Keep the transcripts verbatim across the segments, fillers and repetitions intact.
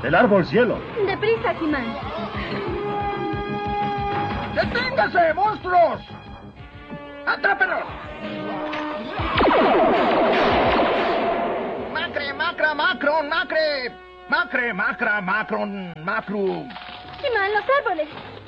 El árbol cielo. Deprisa, He-Man. ¡Deténgase, monstruos! ¡Atrápenos! ¡Macre, macra, macron, macre! ¡Macre, macra, macron, macru! He-Man, los árboles.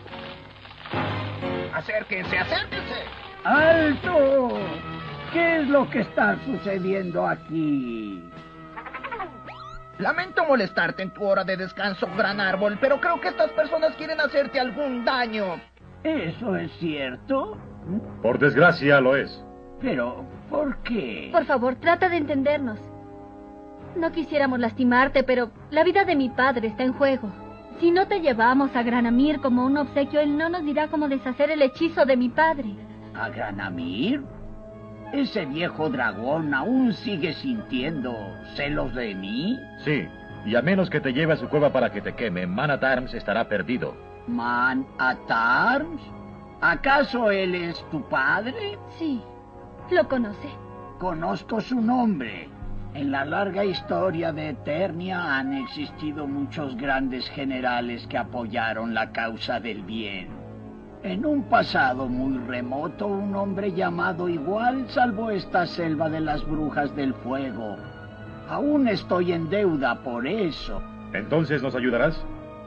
¡Acérquense, acérquense! ¡Alto! ¿Qué es lo que está sucediendo aquí? Lamento molestarte en tu hora de descanso, gran árbol, pero creo que estas personas quieren hacerte algún daño. ¿Eso es cierto? Por desgracia lo es. Pero, ¿por qué? Por favor, trata de entendernos. No quisiéramos lastimarte, pero la vida de mi padre está en juego. Si no te llevamos a Granamyr como un obsequio, él no nos dirá cómo deshacer el hechizo de mi padre. ¿A Granamyr? ¿Ese viejo dragón aún sigue sintiendo celos de mí? Sí, y a menos que te lleve a su cueva para que te queme, Man at Arms estará perdido. ¿Man at Arms? ¿Acaso él es tu padre? Sí, lo conoce. Conozco su nombre. En la larga historia de Eternia han existido muchos grandes generales que apoyaron la causa del bien. En un pasado muy remoto, un hombre llamado igual salvó esta selva de las brujas del fuego. Aún estoy en deuda por eso. ¿Entonces nos ayudarás?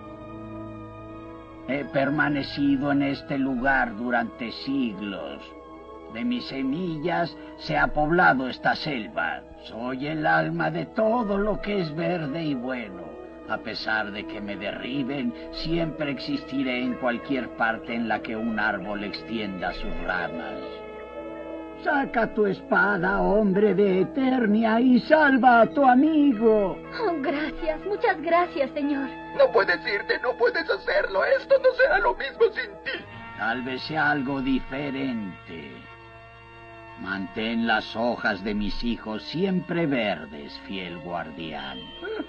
He permanecido en este lugar durante siglos. De mis semillas se ha poblado esta selva. Soy el alma de todo lo que es verde y bueno. A pesar de que me derriben, siempre existiré en cualquier parte en la que un árbol extienda sus ramas. Saca tu espada, hombre de Eternia, y salva a tu amigo. Oh, gracias, muchas gracias, señor. No puedes irte, no puedes hacerlo. Esto no será lo mismo sin ti. Tal vez sea algo diferente. Mantén las hojas de mis hijos siempre verdes, fiel guardián.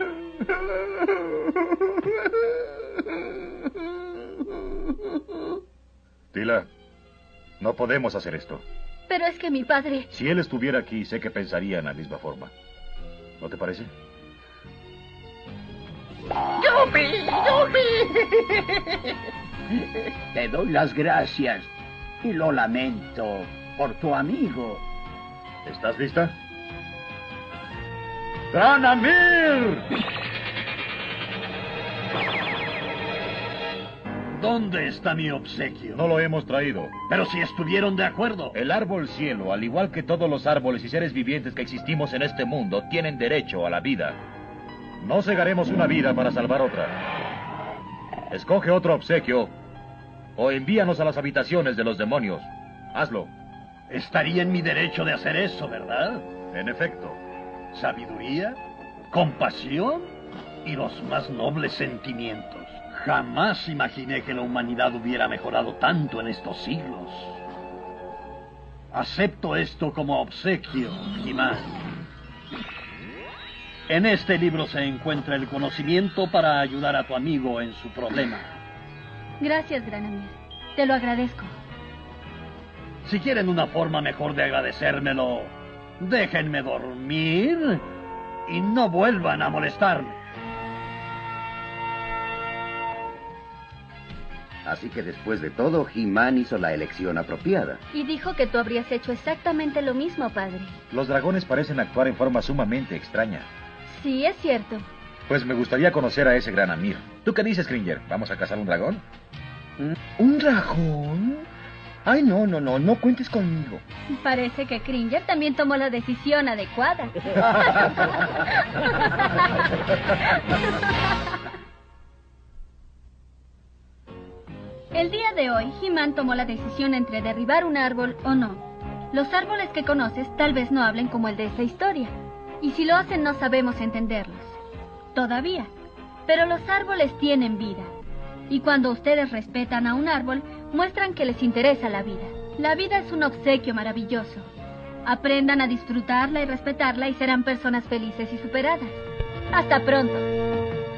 Tila, no podemos hacer esto. Pero es que mi padre... Si él estuviera aquí, sé que pensaría en la misma forma. ¿No te parece? ¡Yupi! ¡Yupi! Te doy las gracias y lo lamento por tu amigo. ¿Estás lista? ¡Granamyr! ¿Dónde está mi obsequio? No lo hemos traído. Pero si estuvieron de acuerdo. El árbol cielo, al igual que todos los árboles y seres vivientes que existimos en este mundo, tienen derecho a la vida. No cegaremos una vida para salvar otra. Escoge otro obsequio o envíanos a las habitaciones de los demonios. Hazlo. Estaría en mi derecho de hacer eso, ¿verdad? En efecto. Sabiduría, compasión y los más nobles sentimientos. Jamás imaginé que la humanidad hubiera mejorado tanto en estos siglos. Acepto esto como obsequio, He-Man. En este libro se encuentra el conocimiento para ayudar a tu amigo en su problema. Gracias, Granamyr. Te lo agradezco. Si quieren una forma mejor de agradecérmelo, déjenme dormir y no vuelvan a molestarme. Así que después de todo, He-Man hizo la elección apropiada. Y dijo que tú habrías hecho exactamente lo mismo, padre. Los dragones parecen actuar en forma sumamente extraña. Sí, es cierto. Pues me gustaría conocer a ese Granamyr. ¿Tú qué dices, Cringer? ¿Vamos a cazar un dragón? ¿Un dragón? Ay, no, no, no, no cuentes conmigo. Parece que Cringer también tomó la decisión adecuada. El día de hoy, He-Man tomó la decisión entre derribar un árbol o no. Los árboles que conoces tal vez no hablen como el de esa historia. Y si lo hacen, no sabemos entenderlos. Todavía. Pero los árboles tienen vida. Y cuando ustedes respetan a un árbol, muestran que les interesa la vida. La vida es un obsequio maravilloso. Aprendan a disfrutarla y respetarla y serán personas felices y superadas. Hasta pronto.